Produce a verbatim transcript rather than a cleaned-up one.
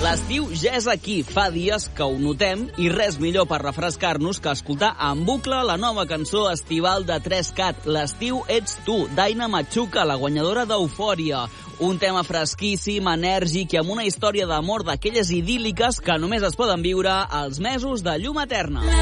L'estiu ja és aquí, fa dies que ho notem, i res millor per refrescar-nos que escoltar en bucle la nova cançó estival de tres cat, L'estiu ets tu, d'Aina Machuca, la guanyadora d'Eufòria. Un tema fresquíssim, enèrgic i amb una història d'amor d'aquelles idíl·liques que només es poden viure als mesos de llum eterna.